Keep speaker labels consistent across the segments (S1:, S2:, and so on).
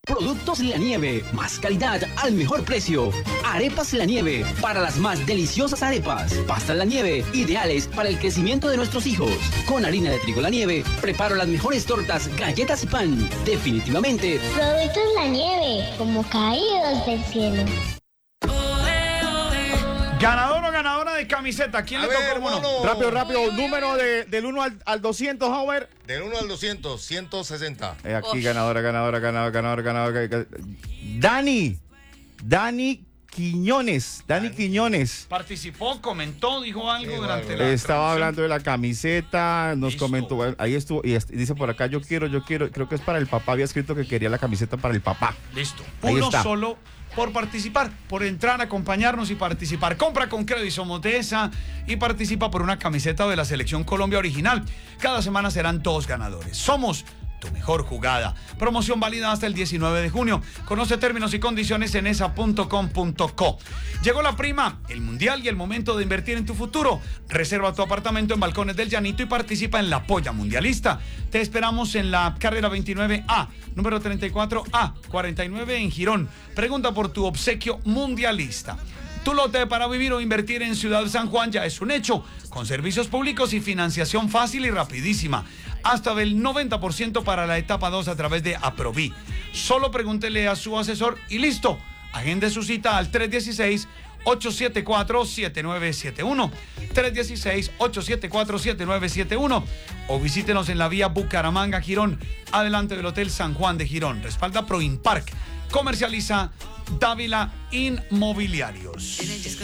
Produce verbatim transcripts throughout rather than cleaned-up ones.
S1: Productos La Nieve, más calidad al mejor precio. Arepas La Nieve, para las más deliciosas arepas. Pastas La Nieve, ideales para el crecimiento de nuestros hijos. Con harina de trigo La Nieve, preparo las mejores tortas, galletas y pan. Definitivamente.
S2: Productos La Nieve, como caídos del cielo.
S3: Ganador o ganadora de camiseta. ¿Quién
S4: A
S3: le
S4: ver,
S3: tocó uno?
S4: mono.
S5: Rápido, rápido. Número de, del uno al, al doscientos, Howard.
S4: Del uno al doscientos, ciento sesenta.
S5: Eh, aquí, ganadora, ganadora, ganadora, ganadora, ganadora. Dani. Dani Quiñones. Dani, Dani Quiñones.
S3: Participó, comentó, dijo algo
S4: Sí,
S3: durante
S4: bueno.
S3: la
S5: Estaba
S3: transmisión.
S5: hablando de la camiseta, nos
S3: Listo.
S5: comentó, ahí estuvo, y dice por acá, yo quiero, yo quiero, creo que es para el papá, había escrito que quería la camiseta para el papá.
S3: Listo.
S5: Ahí
S3: Uno
S5: está.
S3: solo por participar, por entrar, acompañarnos y participar. Compra con Crédito Somos de esa y participa por una camiseta de la Selección Colombia original. Cada semana serán dos ganadores. Somos tu mejor jugada. Promoción válida hasta el diecinueve de junio. Conoce términos y condiciones en esa punto com punto co. Llegó la prima, el mundial y el momento de invertir en tu futuro. Reserva tu apartamento en Balcones del Llanito y participa en la Polla Mundialista. Te esperamos en la carrera veintinueve A, número treinta y cuatro A, cuarenta y nueve en Girón. Pregunta por tu obsequio mundialista. Tu lote para vivir o invertir en Ciudad San Juan ya es un hecho, con servicios públicos y financiación fácil y rapidísima, hasta del noventa por ciento para la etapa dos a través de Aproví. Solo pregúntele a su asesor y listo. Agende su cita al tres uno seis, ocho siete cuatro, siete nueve siete uno, tres uno seis, ocho siete cuatro, siete nueve siete uno o visítenos en la vía Bucaramanga, Girón, adelante del Hotel San Juan de Girón. Respalda Proimpark. Comercializa Dávila Inmobiliarios.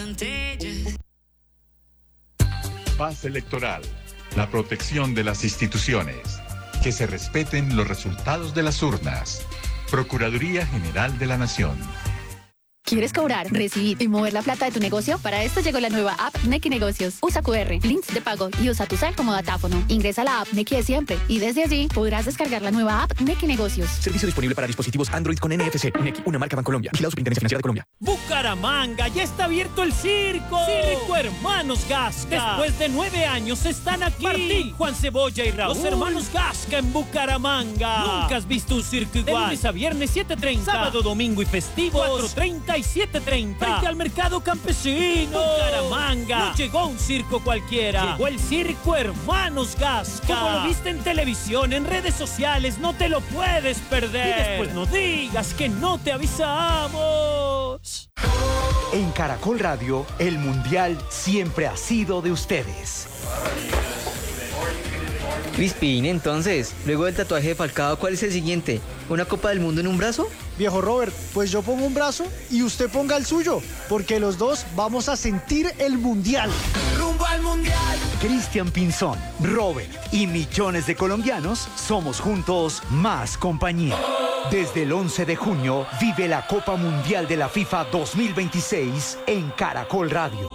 S6: Paz electoral. La protección de las instituciones. Que se respeten los resultados de las urnas. Procuraduría General de la Nación.
S7: ¿Quieres cobrar, recibir y mover la plata de tu negocio? Para esto llegó la nueva app Nequi Negocios. Usa cu erre, links de pago y usa tu cel como datáfono. Ingresa a la app Nequi de siempre y desde allí podrás descargar la nueva app Nequi Negocios.
S8: Servicio disponible para dispositivos Android con N F C. Nequi, una marca Bancolombia. Vigilado Superintendencia Financiera de Colombia.
S9: Bucaramanga, ya está abierto el circo. Circo Hermanos Gasca. Después de nueve años están aquí. Martín, Juan Cebolla y Raúl. Los hermanos Gasca en Bucaramanga. Nunca has visto un circo igual. De lunes a viernes siete treinta. Sábado, domingo y festivos cuatro treinta y siete treinta. Frente al mercado campesino. Bucaramanga. No llegó un circo cualquiera. Llegó el circo Hermanos Gasca. Como lo viste en televisión, en redes sociales, no te lo puedes perder. Y después no digas que no te avisamos.
S10: En Caracol Radio, el Mundial siempre ha sido de ustedes.
S11: Crispin, entonces, luego del tatuaje de Falcao, ¿cuál es el siguiente? ¿Una Copa del Mundo en un brazo?
S12: Viejo Robert, pues yo pongo un brazo y usted ponga el suyo, porque los dos vamos a sentir el Mundial.
S10: ¡Rumbo al Mundial! Cristian Pinzón, Robert y millones de colombianos somos juntos más compañía. Desde el once de junio, vive la Copa Mundial de la FIFA dos mil veintiséis en Caracol Radio.